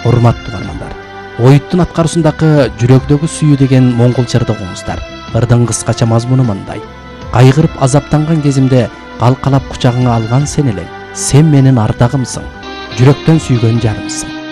Урматтуу угармандар, Оюттун аткаруусундагы жүрөгдөгү сүйүү деген моңгол жырды угуңуздар. Ырдын кыскача мазмуну мындай: кайгырып азаптанган кезимде калкалап кучагыңа алган сен элең. Сен менин ардагымсың, жүрөктөн сүйгөн жарымсың.